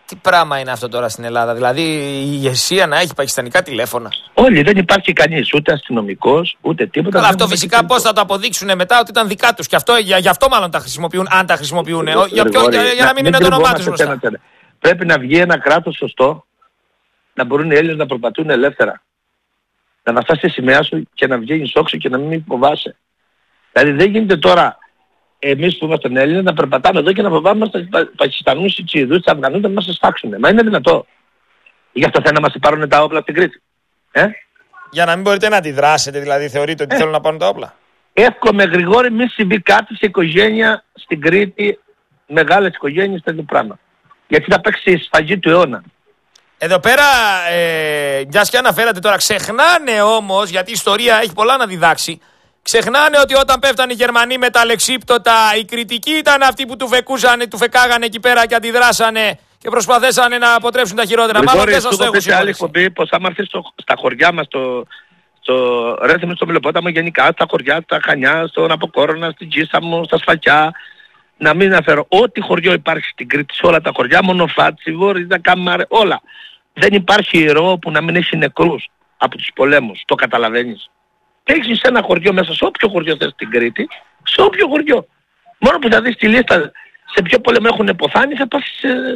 Τι πράγμα είναι αυτό τώρα στην Ελλάδα? Δηλαδή η ηγεσία να έχει πακιστανικά τηλέφωνα. Όλοι, δεν υπάρχει κανείς, ούτε αστυνομικός, ούτε τίποτα. Αλλά αυτό φυσικά πώς θα το αποδείξουν μετά ότι ήταν δικά τους? Και αυτό, γι' αυτό μάλλον τα χρησιμοποιούν, αν τα χρησιμοποιούν. Για να μην είναι το όνομά τους μπροστά. Πρέπει να βγει ένα κράτος σωστό, να μπορούν οι Έλληνες να περπατούν ελεύθερα. Να βαστάς τη σημαία σου και να βγαίνεις όξω και να μην φοβάσαι. Δηλαδή δεν γίνεται τώρα εμείς που είμαστε Έλληνες να περπατάμε εδώ και να φοβάμαστε τους Πακιστανούς, τους Τσιηδούς, τους Αφγανούς να μας σφάξουν. Μα είναι δυνατό? Γι' αυτό θέλουν να μας πάρουν τα όπλα στην Κρήτη. Για να μην μπορείτε να αντιδράσετε, δηλαδή θεωρείτε ότι θέλουν να πάρουν τα όπλα? Εύχομαι, Γρηγόρη, μην συμβεί κάτι σε οικογένεια στην Κρήτη, μεγάλες οικογένειες, τέτοιο πράγμα. Γιατί θα παίξει η σφαγή του αιώνα. Εδώ πέρα, μιας και αναφέρατε τώρα, ξεχνάνε όμως, γιατί η ιστορία έχει πολλά να διδάξει, ξεχνάνε ότι όταν πέφτανε οι Γερμανοί με τα λεξίπτωτα, οι κριτικοί ήταν αυτοί που του φεκάγανε εκεί πέρα και αντιδράσανε και προσπαθήσανε να αποτρέψουν τα χειρότερα. Μάλλον δεν σας το έχουν πει άλλη εκπομπή πως άμα έρθεις στα χωριά μας, στο Μελοπόταμο γενικά, στα χωριά, στα Χανιά, στον Αποκόρονα, στην Τζίσαμο, στα Σφακιά, να μην αναφέρω ό,τι χωριό υπάρχει στην Κρήτη, σε όλα τα χωριά, Μονοφάτσι, Βόρεια, Καμάρε, όλα. Δεν υπάρχει ιερό που να μην έχει νεκρούς από τους πολέμους. Το καταλαβαίνεις? Έχεις ένα χωριό μέσα, σε όποιο χωριό θες στην Κρήτη, σε όποιο χωριό. Μόνο που θα δεις τη λίστα σε ποιο πόλεμο έχουν ποθάνει, θα πας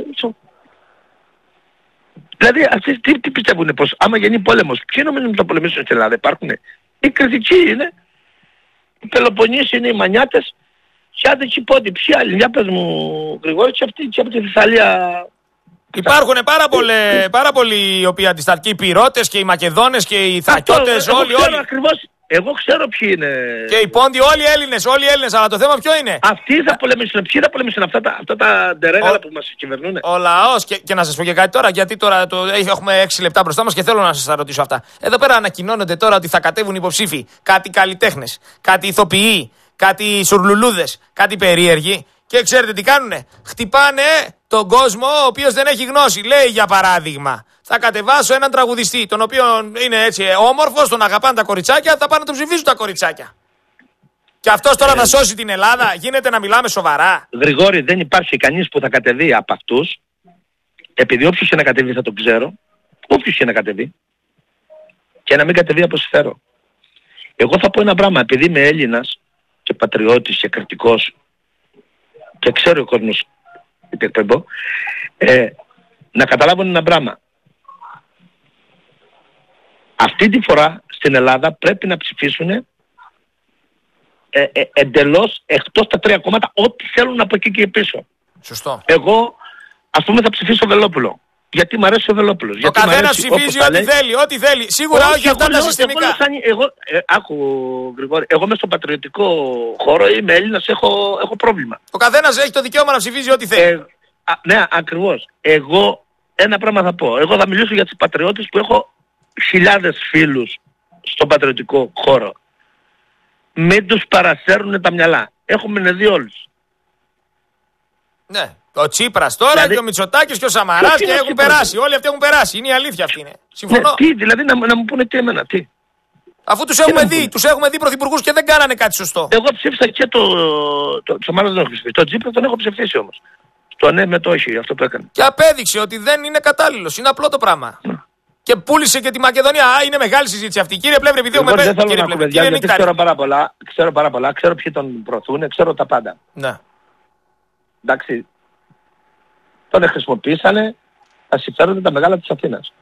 Δηλαδή αυτοί τι πιστεύουνε, πως άμα γίνει πόλεμος, ποιοι νομίζουν ότι θα πολεμήσουν στην Ελλάδα? Υπάρχουνε? Οι κριτικοί είναι, οι Πελοποννήσοι είναι, οι Μανιάτες, και άντε εκεί πότε, ποιοι άλλοι? Για πες μου, Γρηγόρη, και αυτοί και από τη Θεσσαλία. Υπάρχουν πάρα πολλοί οι οποίοι αντιστατικοί, οι Πυρώτες και οι Μακεδόνες και οι Θρακιώτες, όλοι. Ακριβώς, εγώ ξέρω ποιοι είναι. Και οι Πόντιοι, όλοι οι Έλληνες, αλλά το θέμα ποιο είναι? Αυτοί θα πολεμήσουν, ποιοι θα πολεμήσουν, αυτά τα ντερέγαλα που μας κυβερνούν? Ο λαός, και να σας πω και κάτι τώρα, γιατί τώρα έχουμε 6 λεπτά μπροστά μας και θέλω να σας τα ρωτήσω αυτά. Εδώ πέρα ανακοινώνονται τώρα ότι θα κατέβουν υποψήφοι, κάτι καλλιτέχνες, κάτι ηθοποιοί, κάτι σουρλουλούδες, κάτι περίεργοι. Και ξέρετε τι κάνουνε? Χτυπάνε τον κόσμο ο οποίος δεν έχει γνώση. Λέει για παράδειγμα, θα κατεβάσω έναν τραγουδιστή, τον οποίο είναι έτσι όμορφος, τον αγαπάνε τα κοριτσάκια, θα πάνε να τον ψηφίσουν τα κοριτσάκια. Και αυτός τώρα θα σώσει την Ελλάδα? Γίνεται να μιλάμε σοβαρά? Γρηγόρη, δεν υπάρχει κανείς που θα κατεβεί από αυτούς, επειδή όποιος και να κατεβεί θα τον ξέρω, όποιος και να κατεβεί, και να μην κατεβεί αποσφαίρω. Εγώ θα πω ένα πράγμα, επειδή είμαι Έλληνας και πατριώτης και κρατικός, και ξέρω ο κόσμος τι εκπέμπω, να καταλάβουν ένα πράγμα. Αυτή τη φορά στην Ελλάδα πρέπει να ψηφίσουν εντελώς εκτός τα 3 κόμματα ό,τι θέλουν από εκεί και πίσω. Σωστό. Εγώ ας πούμε θα ψηφίσω Βελόπουλο. Γιατί μου αρέσει ο Βελόπουλος. Ο καθένας ψηφίζει ό,τι θέλει. Σίγουρα όχι αυτά τα συστημικά. Άκου Γρηγόρη, εγώ μες στο πατριωτικό χώρο είμαι Έλληνας, έχω πρόβλημα. Ο καθένας έχει το δικαίωμα να ψηφίζει ό,τι θέλει. Ναι, ακριβώς. Εγώ ένα πράγμα θα πω. Εγώ θα μιλήσω για τους πατριώτες που έχω χιλιάδες φίλους στον πατριωτικό χώρο. Μην τους παρασέρνουν τα μυαλά. Έχουμε δει όλους. Ναι. Ο Τσίπρας τώρα, δηλαδή, και ο Μητσοτάκης και ο Σαμαράς και έχουν περάσει. Όλοι αυτοί έχουν περάσει. Είναι η αλήθεια αυτή. Είναι. Συμφωνώ. Ναι, τι, δηλαδή να μου πούνε τι εμένα, τι. Αφού τους έχουμε δει πρωθυπουργούς και δεν κάνανε κάτι σωστό. Εγώ ψήφισα και το Σαμαράς δεν έχω ψηφίσει. Το Τσίπρα τον έχω ψηφίσει όμως. Το ναι με το όχι, αυτό που έκανε. Και απέδειξε ότι δεν είναι κατάλληλος. Είναι απλό το πράγμα. Και πούλησε και τη Μακεδονία. Είναι μεγάλη συζήτηση αυτή. Κύριε Πλεύρη, επειδή έχουμε δεν θέλω να πούμε γιατί ξέρω πάρα πολλά. Ξέρω ποιοι τον προωθούν, ξέρω τα πάντα. Ναι. Εντάξει. Τον χρησιμοποίησανε τα συμφέροντα τα μεγάλα της Αθήνας.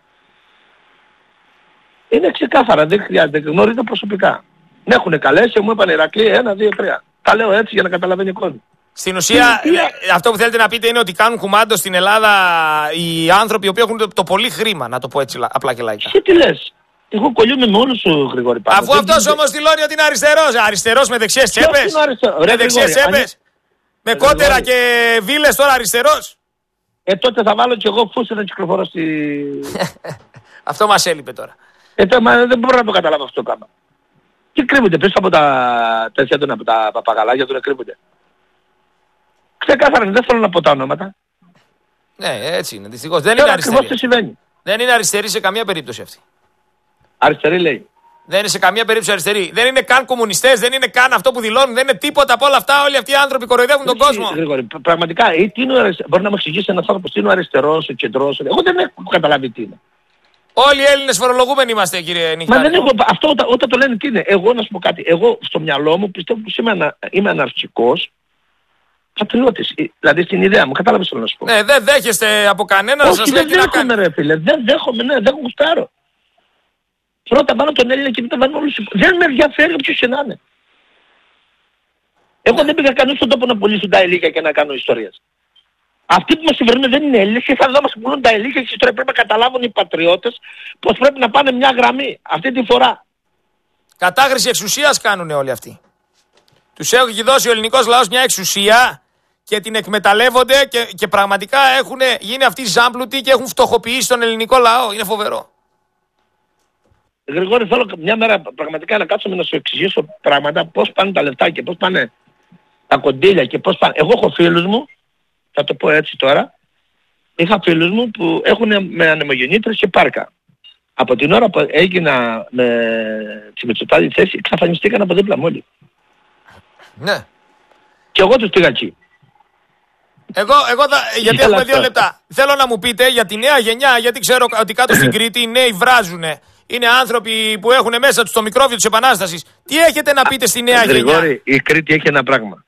Είναι ξεκάθαρα, δεν χρειάζεται, γνωρίζετε προσωπικά. Με έχουν καλέσει και μου είπαν Ηρακλή 1, 2, 3. Τα λέω έτσι για να καταλαβαίνει ο κόσμος. Στην ουσία, αυτό που θέλετε να πείτε είναι ότι κάνουν κουμάντο στην Ελλάδα οι άνθρωποι οι οποίοι έχουν το πολύ χρήμα, να το πω έτσι απλά και λαϊκά. Τι λες? Εγώ κολλιούμαι με όλους σου, Γρηγόρη. Αφού αυτός όμως δηλώνει ότι είναι αριστερός. Αριστερός με δεξιές τσέπες. Με δεξιές τσέπες. Με κότερα και βίλες τώρα αριστερός. Τότε θα βάλω κι εγώ φούστα να κυκλοφορώ στη... Αυτό μας έλειπε τώρα. Δεν μπορώ να το καταλάβω αυτό το κάμα. Τι κρύβονται πίσω από από τα παπαγαλάκια του να κρύβονται. Ξεκάθαρα, δεν θέλω να πω τα ονόματα. Ναι, έτσι είναι. Δυστυχώς δεν είναι αριστερή. Τι συμβαίνει. Δεν είναι αριστερή σε καμία περίπτωση αυτή. Αριστερή λέει. Δεν είναι σε καμία περίπτωση αριστεροί. Δεν είναι καν κομμουνιστές, δεν είναι καν αυτό που δηλώνουν, δεν είναι τίποτα από όλα αυτά. Όλοι αυτοί οι άνθρωποι κοροϊδεύουν τον κόσμο. Γρηγόρη, πραγματικά, μπορεί να μου εξηγήσει ένας άνθρωπος τι είναι ο αριστερός, ο κεντρός. Εγώ δεν έχω καταλάβει τι είναι. Όλοι οι Έλληνες φορολογούμενοι είμαστε, κύριε Νιχτάρη. Μα δεν έχω. Αυτό όταν το λένε τι είναι. Εγώ να σου πω κάτι. Εγώ στο μυαλό μου πιστεύω πως είμαι αναρχικός πατριώτης. Δηλαδή στην ιδέα μου. Κατάλαβες τι θέλω να σου πω. Ναι, δεν δέχεστε από κανένα να σας λέει τι να κάνει. Δεν δέχομαι, ρε φίλε. Δεν δέχομαι, ναι, δεν γουστάρω. Πρώτα πάνω τον Έλληνα και μετά πάνω όλους. Δεν με ενδιαφέρει ποιος να είναι. Εγώ δεν πήγα κανείς στον τόπο να πουλήσουν τα ηλίκια και να κάνω ιστορίες. Αυτοί που μας κυβερνούν δεν είναι Έλληνες και θα δω μας πουλούν τα ηλίκια και ιστορία. Πρέπει να καταλάβουν οι πατριώτες πως πρέπει να πάνε μια γραμμή αυτή τη φορά. Κατάχρηση εξουσίας κάνουν όλοι αυτοί. Τους έχει δώσει ο ελληνικός λαός μια εξουσία και την εκμεταλλεύονται και πραγματικά έχουν γίνει αυτοί ζάμπλουτοι και έχουν φτωχοποιήσει τον ελληνικό λαό. Είναι φοβερό. Γρηγόρη, θέλω μια μέρα πραγματικά να κάτσουμε να σου εξηγήσω πράγματα, πώς πάνε τα λεφτά και πώς πάνε τα κοντήλια και πώς πάνε. Εγώ έχω φίλους μου, θα το πω έτσι τώρα, είχα φίλους μου που έχουν με ανεμογεννήτρες και πάρκα. Από την ώρα που έγινα με τη Μητσοτάκη θέση, εξαφανιστήκαν από δίπλα μου όλοι. Ναι. Και εγώ τους πήγα εκεί. Γιατί έχουμε 2 λεπτά. Θέλω να μου πείτε για τη νέα γενιά, γιατί ξέρω ότι κάτω στην Κρήτη οι νέοι βράζουνε. Είναι άνθρωποι που έχουν μέσα τους το μικρόβιο της Επανάστασης. Τι έχετε να πείτε στη νέα γενιά? Γρηγόρη, η Κρήτη έχει ένα πράγμα.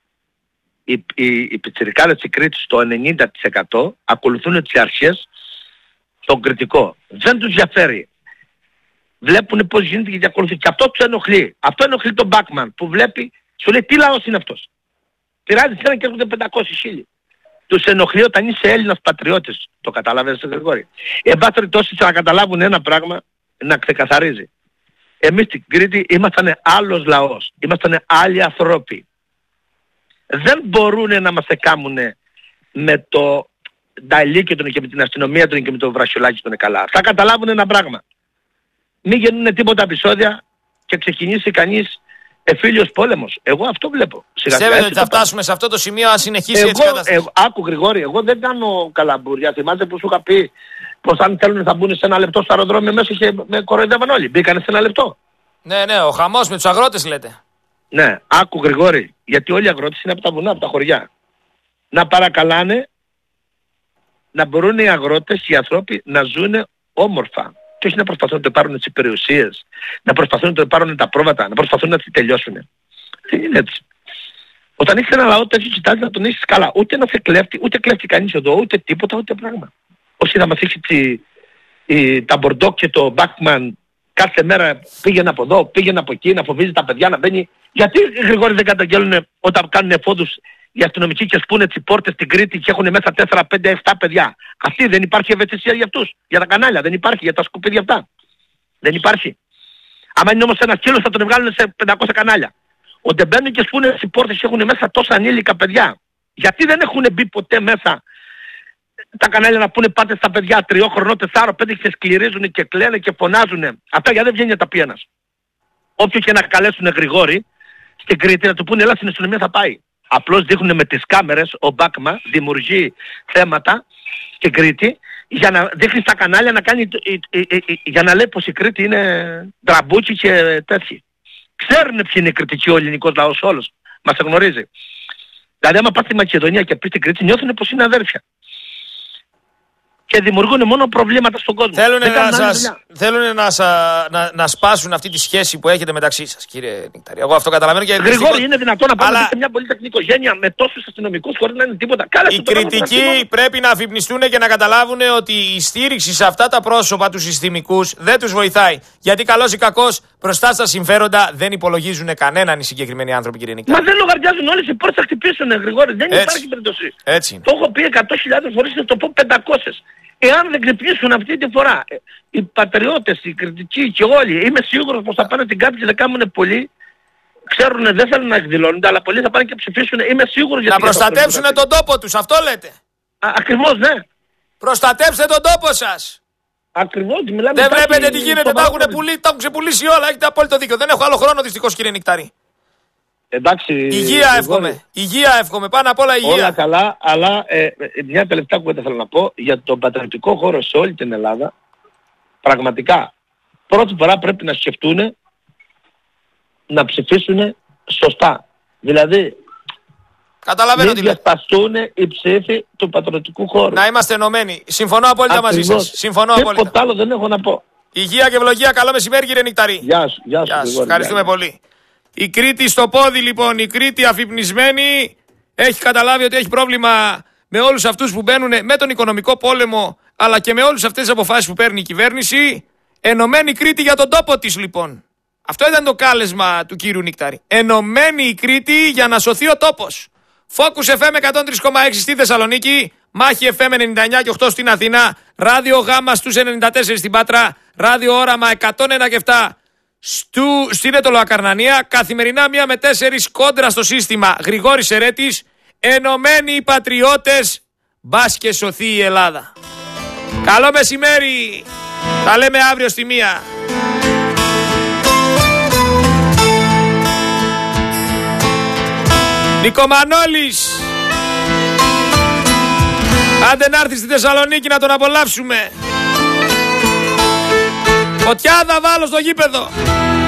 Οι πιτσιρικάδες της Κρήτης στο 90% ακολουθούν τις αρχές στον κριτικό. Δεν τους διαφέρει. Βλέπουν πώς γίνεται και ακολουθεί. Και αυτό τους ενοχλεί. Αυτό ενοχλεί τον Μπάκμαν που βλέπει, σου λέει τι λαός είναι αυτός. Πειράζει ένα και έρχονται 500.000. Τους ενοχλεί όταν είσαι Έλληνας πατριώτης. Το καταλαβαίνεις, Γρηγόρη. Εν πάση περιπτώσει να καταλάβουν ένα πράγμα, να ξεκαθαρίζει. Εμείς στην Κρήτη ήμασταν άλλος λαός. Ήμασταν άλλοι ανθρώποι. Δεν μπορούν να μας εκάμουν με το νταλίκι και με την αστυνομία και με το βρασιολάκι των καλά. Θα καταλάβουν ένα πράγμα. Μην γίνουν τίποτα επεισόδια και ξεκινήσει κανείς εφήλιος πόλεμος. Εγώ αυτό βλέπω. Πιστεύετε ότι θα φτάσουμε σε αυτό το σημείο αν συνεχίσει έτσι η κατάσταση? Άκου Γρηγόρη, εγώ δεν κάνω καλαμπούρια. Θυμάστε που σου είχα πει πως αν θέλουν θα μπουν σε 1 λεπτό στο αεροδρόμιο μέσα και με κοροϊδεύαν όλοι. Μπήκανε σε 1 λεπτό. Ναι, ο χαμός με τους αγρότες λέτε. Ναι, άκου Γρηγόρη, γιατί όλοι οι αγρότες είναι από τα βουνά, από τα χωριά. Να παρακαλάνε να μπορούν οι αγρότες, οι άνθρωποι να ζουν όμορφα. Και όχι να προσπαθούν να το πάρουν τις περιουσίες, να προσπαθούν να το πάρουν τα πρόβατα, να προσπαθούν να τις τελειώσουν. Δεν είναι έτσι. Όταν έχεις ένα λαό τέτοιο κοιτάζει να τον έχεις καλά. Ούτε να σε κλέφτει, ούτε κλέφτει κανείς εδώ, ούτε τίποτα, ούτε πράγμα. Όσοι να μας έχει τα Μπορντόκ και το Μπάκμαν κάθε μέρα πήγαινε από εδώ, πήγαινε από εκεί, να φοβίζει τα παιδιά να μπαίνει. Γιατί οι Γρηγόροι δεν καταγγέλνουν όταν κάνουν εφόδους οι αστυνομικοί και σπούνε τις πόρτες στην Κρήτη και έχουν μέσα 4, 5, 7 παιδιά? Αυτή δεν υπάρχει ευαισθησία για αυτούς, για τα κανάλια, δεν υπάρχει, για τα σκουπίδια αυτά. Δεν υπάρχει. Άμα είναι όμως ένα σκύλος θα τον βγάλουν σε 500 κανάλια. Όταν μπαίνουν και σπούνε τις πόρτες και έχουν μέσα τόσα ανήλικα παιδιά, γιατί δεν έχουν μπει ποτέ μέσα τα κανάλια να πούνε πάτε στα παιδιά 3 χρονών, 4, 5 και σκληρίζουν και κλαίνε και φωνάζουν? Αυτά γιατί δεν βγαίνει τα πίενας. Όποιο και να καλέσουν Γρηγόρη στην Κρήτη να του πούνε έλα στην αστυνομία θα πάει. Απλώς δείχνουν με τις κάμερες, ο Μπάκμα δημιουργεί θέματα στην Κρήτη για να δείχνει στα κανάλια να κάνει, για να λέει πως η Κρήτη είναι τραμπούκι και τέτοιοι. Ξέρουν ποιοι είναι οι κριτικοί, ο ελληνικός λαός όλος. Μας γνωρίζει. Δηλαδή άμα πας στη Μακεδονία και πεις στην Κρήτη νιώθουν πως είναι αδέρφια. Και δημιουργούν μόνο προβλήματα στον κόσμο. Θέλουν να σπάσουν αυτή τη σχέση που έχετε μεταξύ σας, κύριε Νικτάρη. Εγώ αυτό καταλαβαίνω. Και Γρηγόρη, είναι δυνατόν να πάμε σε μια πολυτεχνική οικογένεια με τόσους αστυνομικούς χωρίς να είναι τίποτα? Οι κριτικοί πρέπει να αφυπνιστούν και να καταλάβουν ότι η στήριξη σε αυτά τα πρόσωπα τους συστημικούς δεν τους βοηθάει. Γιατί καλός ή κακός μπροστά στα συμφέροντα δεν υπολογίζουν κανέναν οι συγκεκριμένοι άνθρωποι, κύριε Νικτάρη. Μα δεν λογαριάζουν όλες οι πόρτες θα χτυπήσουν, Γρηγόρη. Δεν υπάρχει περίπτωση. Το έχω πει 100.000 φορές και το πω 500. Εάν δεν ξυπνήσουν αυτή τη φορά οι πατριώτες, οι κριτικοί και όλοι, είμαι σίγουρος πως θα πάνε την κάρτα και θα κάνουν πολλοί. Ξέρουν, δεν θέλουν να εκδηλώνονται, αλλά πολλοί θα πάνε και ψηφίσουν. Είμαι σίγουρος. Να προστατεύσουν τον τόπο τους, αυτό λέτε? Ακριβώς, ναι. Προστατεύστε τον τόπο σας. Ακριβώς, μιλάμε. Δεν βλέπετε τι γίνεται, τα έχουν ξεπουλήσει όλα. Έχετε απόλυτο δίκιο. Δεν έχω άλλο χρόνο δυστυχώς, κύριε Νικτάρη. Εντάξει, υγεία εύχομαι. Υγεία εύχομαι. Πάνω απ' όλα υγεία. Όλα καλά, αλλά μια τελευταία κουβέντα θέλω να πω για τον πατριωτικό χώρο σε όλη την Ελλάδα. Πραγματικά πρώτη φορά πρέπει να σκεφτούν να ψηφίσουν σωστά. Δηλαδή, καταλαβαίνω μην διασπαστούν οι ψήφοι του πατριωτικού χώρου. Να είμαστε ενωμένοι. Συμφωνώ απόλυτα μαζί σας. Συμφωνώ απόλυτα. Τίποτα άλλο δεν έχω να πω. Υγεία και ευλογία. Καλό μεσημέρι, κύριε Νικταρή. Γεια σου. Γεια σου. Ευχαριστούμε πολύ. Η Κρήτη στο πόδι, λοιπόν. Η Κρήτη αφυπνισμένη έχει καταλάβει ότι έχει πρόβλημα με όλους αυτούς που μπαίνουν με τον οικονομικό πόλεμο, αλλά και με όλες αυτές τις αποφάσεις που παίρνει η κυβέρνηση. Ενωμένη η Κρήτη για τον τόπο της, λοιπόν. Αυτό ήταν το κάλεσμα του κύριου Νικταρή. Ενωμένη η Κρήτη για να σωθεί ο τόπος. Focus FM 103,6 στη Θεσσαλονίκη, Μάχη FM 99 και 8 στην Αθήνα, Ράδιο Γάμα στους 94 στην Πάτρα, Ράδιο Όραμα 101 και 7 στην Ετωλοακαρνανία, καθημερινά 1 με 4 κόντρα στο σύστημα. Γρηγόρης Ερέτης, ενωμένοι οι πατριώτες, μπας και σωθεί η Ελλάδα. Καλό μεσημέρι, τα λέμε αύριο στη 1. Νικομανόλης, άντε να έρθει στη Θεσσαλονίκη να τον απολαύσουμε. Φωτιά θα βάλω στο γήπεδο.